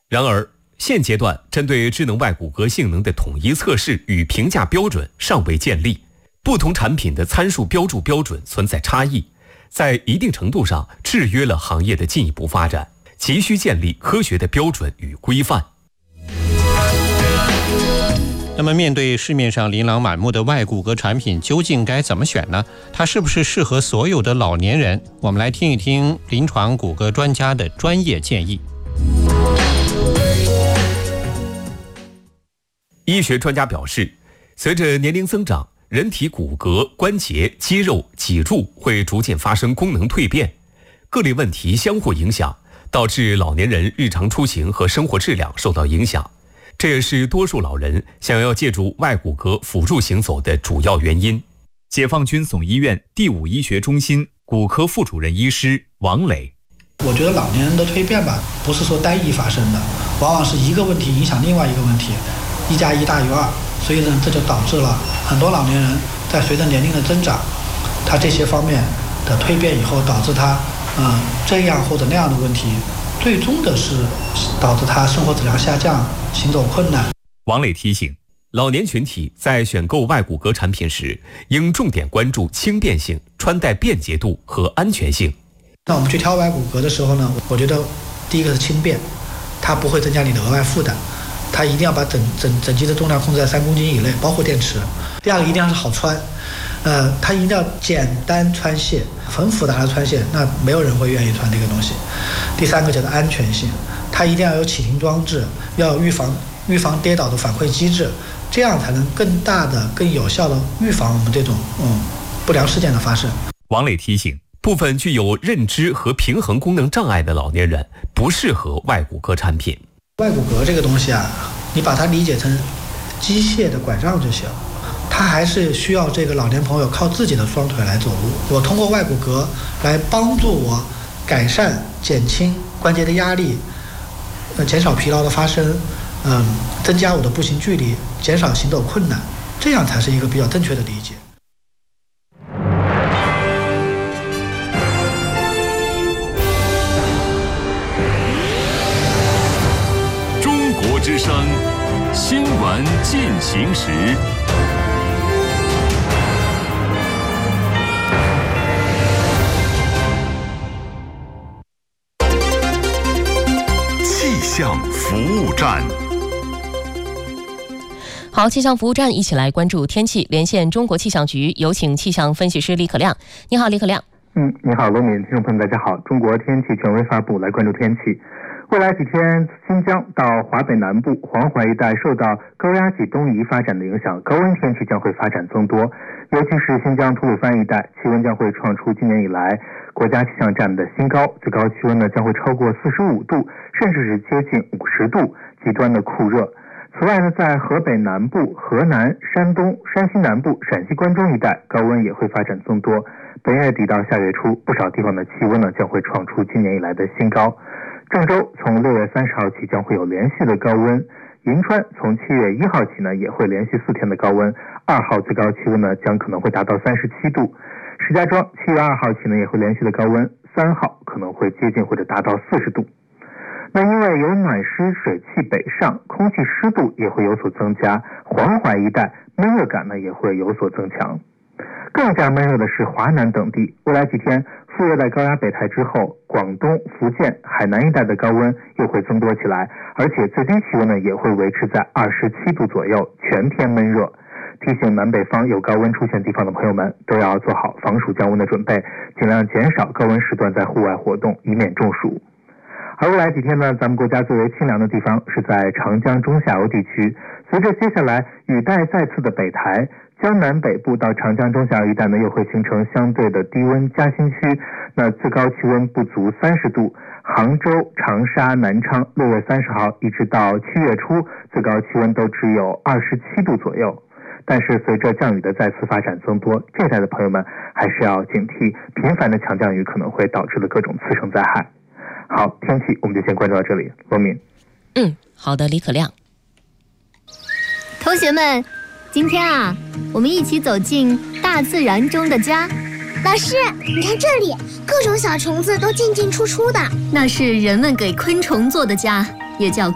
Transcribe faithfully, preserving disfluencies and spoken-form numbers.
然而，现阶段针对智能外骨骼性能的统一测试与评价标准尚未建立，不同产品的参数标注标准存在差异，在一定程度上制约了行业的进一步发展，急需建立科学的标准与规范。 那么面对市面上琳琅满目的外骨骼产品，究竟该怎么选呢？它是不是适合所有的老年人？我们来听一听临床骨骼专家的专业建议。 医学专家表示，随着年龄增长，人体骨骼、关节、肌肉、脊柱会逐渐发生功能蜕变，各类问题相互影响，导致老年人日常出行和生活质量受到影响。这也是多数老人想要借助外骨骼辅助行走的主要原因。 解放军总医院第五医学中心骨科副主任医师王磊， 我觉得老年人的蜕变吧，不是说单一发生的，往往是一个问题影响另外一个问题，一加一大于二，所以呢，这就导致了很多老年人在随着年龄的增长，他这些方面的蜕变以后，导致他嗯这样或者那样的问题，最终的是导致他生活质量下降，行走困难。 王磊提醒， 老年群体在选购外骨骼产品时，应重点关注轻便性、穿戴便捷度和安全性。 那我们去挑外骨骼的时候呢，我觉得第一个是轻便，它不会增加你的额外负担，它一定要把整整整机的重量控制在三公斤以内，包括电池。第二个一定要是好穿，呃，它一定要简单穿卸，很复杂的穿卸，那没有人会愿意穿这个东西。第三个就是安全性，它一定要有启停装置，要有预防预防跌倒的反馈机制，这样才能更大的、更有效的预防我们这种嗯不良事件的发生。 王磊提醒， 部分具有认知和平衡功能障碍的老年人不适合外骨骼产品。 外骨骼这个东西啊，你把它理解成机械的拐杖就行，它还是需要这个老年朋友靠自己的双腿来走路。我通过外骨骼来帮助我改善、减轻关节的压力，呃，减少疲劳的发生，嗯，增加我的步行距离，减少行走困难，这样才是一个比较正确的理解。 中国之声新闻进行时。气象服务站。 好，气象服务站一起来关注天气，连线中国气象局，有请气象分析师李可亮。你好，李可亮。 嗯，你好，罗敏，听众朋友们，大家好。中国天气权威发布，来关注天气。未来几天，新疆到华北南部、黄淮一带受到高压脊东移发展的影响，高温天气将会发展增多，尤其是新疆吐鲁番一带，气温将会创出今年以来国家气象站的新高，最高气温呢将会超过四十五度，甚至是接近五十度，极端的酷热。此外呢，在河北南部、河南、山东、山西南部、陕西关中一带，高温也会发展增多。本月底到下月初，不少地方的气温呢将会创出今年以来的新高。郑州从六月三十号起将会有连续的高温，银川从七月一号起呢也会连续四天的高温，二号最高气温呢将可能会达到三十七度。石家庄七月二号起呢也会连续的高温，三号可能会接近或者达到四十度。那因为有暖湿水汽北上，空气湿度也会有所增加，黄淮一带闷热感呢也会有所增强。更加闷热的是华南等地，未来几天副热带高压北抬之后，广东、福建、海南一带的高温又会增多起来，而且最低气温呢也会维持在二十七度左右，全天闷热。提醒南北方有高温出现地方的朋友们，都要做好防暑降温的准备，尽量减少高温时段在户外活动，以免中暑。而未来几天呢，咱们国家最为清凉的地方是在长江中下游地区，随着接下来雨带再次的北抬，江南北部到长江中下游一带呢，又会形成相对的低温夹心区，那最高气温不足三十度。杭州、长沙、南昌，六月三十号一直到七月初，最高气温都只有二十七度左右。但是随着降雨的再次发展增多，这一带的朋友们还是要警惕频繁的强降雨可能会导致的各种次生灾害。好，天气我们就先关注到这里，罗敏。 嗯，好的，李可亮。 同学们，今天啊，我们一起走进大自然中的家。 老师，你看这里，各种小虫子都进进出出的。 那是人们给昆虫做的家，也叫